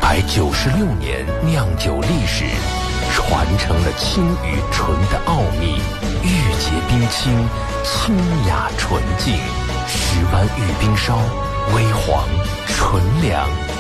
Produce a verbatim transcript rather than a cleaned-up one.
百九十六年酿酒历史，传承了清与纯的奥秘，玉洁冰清，清雅纯净。石湾玉冰烧，微黄纯良。